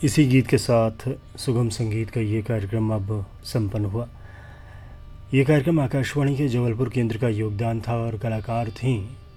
इसी गीत के साथ सुगम संगीत का ये कार्यक्रम अब संपन्न हुआ। ये कार्यक्रम आकाशवाणी के जबलपुर केंद्र का योगदान था और कलाकार थीं